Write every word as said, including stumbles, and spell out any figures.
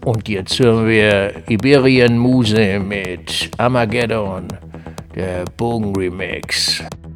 Und jetzt hören wir Iberian Muse mit Armageddon, der Bogen-Remix.